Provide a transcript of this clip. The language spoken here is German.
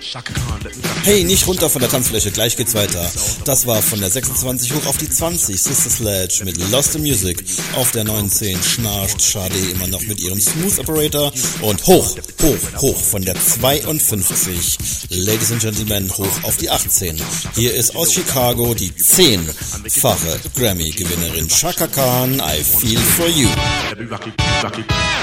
Hey, nicht runter von der Tanzfläche, gleich geht's weiter. Das war von der 26 hoch auf die 20 Sister Sledge mit Lost in Music. Auf der 19 schnarcht Sade immer noch mit ihrem Smooth Operator. Und hoch von der 52. Ladies and Gentlemen, hoch auf die 18. Hier ist aus Chicago die 10-fache Grammy-Gewinnerin Chaka Khan, I Feel For You.